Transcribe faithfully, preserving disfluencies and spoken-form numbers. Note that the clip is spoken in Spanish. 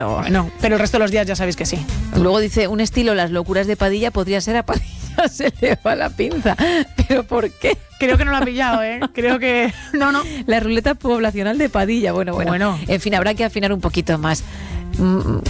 Bueno, pero el resto de los días ya sabéis que sí. Luego dice, un estilo, las locuras de Padilla, podría ser a Padilla se le va la pinza. ¿Pero por qué? Creo que no lo ha pillado, ¿eh? Creo que... No, no. La ruleta poblacional de Padilla. Bueno, bueno. Bueno. En fin, habrá que afinar un poquito más.